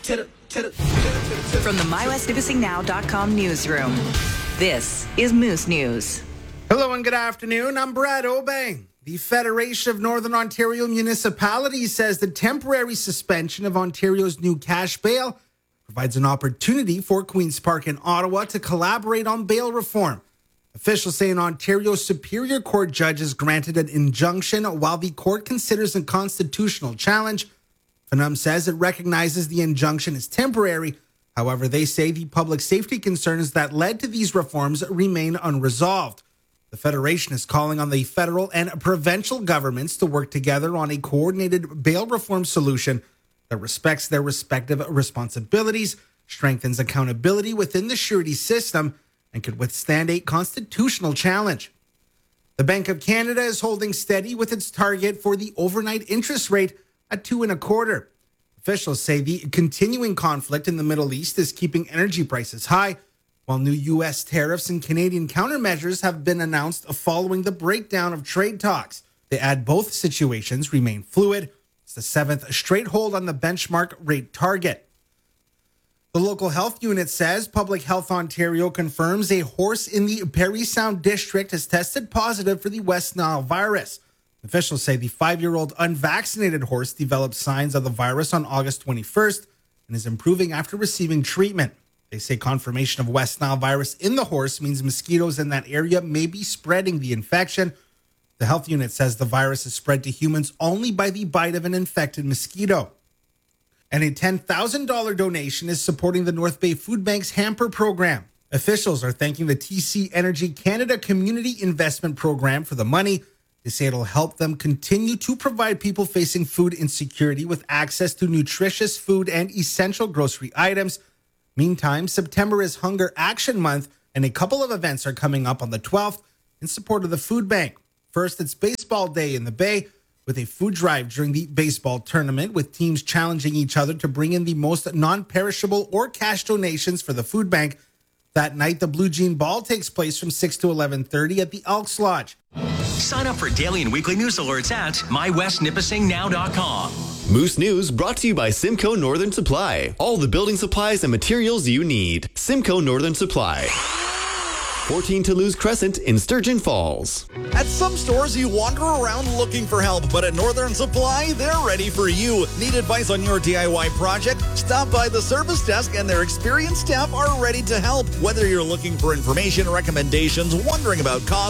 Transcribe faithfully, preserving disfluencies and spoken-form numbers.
From the my west nipissing now dot com newsroom, this is Moose News. Hello and good afternoon. I'm Brad Obey. The Federation of Northern Ontario Municipalities says the temporary suspension of Ontario's new cash bail provides an opportunity for Queen's Park and Ottawa to collaborate on bail reform. Officials say an Ontario Superior Court judge has granted an injunction while the court considers a constitutional challenge. F N U M says it recognizes the injunction is temporary. However, they say the public safety concerns that led to these reforms remain unresolved. The Federation is calling on the federal and provincial governments to work together on a coordinated bail reform solution that respects their respective responsibilities, strengthens accountability within the surety system, and could withstand a constitutional challenge. The Bank of Canada is holding steady with its target for the overnight interest rate at two and a quarter. Officials say the continuing conflict in the Middle East is keeping energy prices high, while new U S tariffs and Canadian countermeasures have been announced following the breakdown of trade talks. They add both situations remain fluid. It's the seventh straight hold on the benchmark rate target. The local health unit says Public Health Ontario confirms a horse in the Parry Sound district has tested positive for the West Nile virus. Officials say the five-year-old unvaccinated horse developed signs of the virus on August twenty-first and is improving after receiving treatment. They say confirmation of West Nile virus in the horse means mosquitoes in that area may be spreading the infection. The health unit says the virus is spread to humans only by the bite of an infected mosquito. And a ten thousand dollars donation is supporting the North Bay Food Bank's hamper program. Officials are thanking the T C Energy Canada Community Investment Program for the money. They say it'll help them continue to provide people facing food insecurity with access to nutritious food and essential grocery items. Meantime, September is Hunger Action Month, and a couple of events are coming up on the twelfth in support of the food bank. First, it's Baseball Day in the Bay, with a food drive during the baseball tournament, with teams challenging each other to bring in the most non-perishable or cash donations for the food bank. That night, the Blue Jean Ball takes place from six to eleven thirty at the Elks Lodge. Sign up for daily and weekly news alerts at my west nipissing now dot com. Moose News brought to you by Simcoe Northern Supply. All the building supplies and materials you need. Simcoe Northern Supply. fourteen Toulouse Crescent in Sturgeon Falls. At some stores, you wander around looking for help, but at Northern Supply, they're ready for you. Need advice on your D I Y project? Stop by the service desk and their experienced staff are ready to help. Whether you're looking for information, recommendations, wondering about costs,